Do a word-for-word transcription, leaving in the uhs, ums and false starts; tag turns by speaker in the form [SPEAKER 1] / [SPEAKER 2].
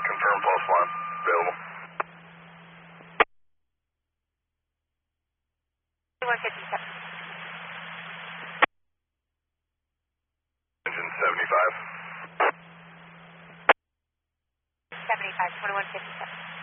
[SPEAKER 1] confirm pulse one. Available.
[SPEAKER 2] one fifty-seven.
[SPEAKER 1] Engine seventy-five.
[SPEAKER 2] seventy-five, twenty-one fifty-seven.